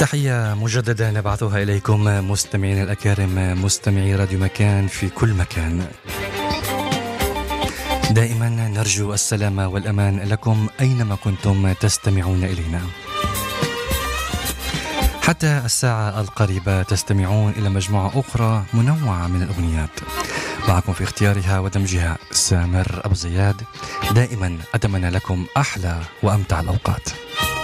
تحية مجددة نبعثها إليكم مستمعين الأكارم، مستمعي راديو مكان في كل مكان. دائما نرجو السلامة والأمان لكم أينما كنتم تستمعون إلينا. حتى الساعة القريبة تستمعون إلى مجموعة أخرى منوعة من الأغنيات، معكم في اختيارها ودمجها سامر أبو زياد. دائما أتمنى لكم أحلى وأمتع الأوقات.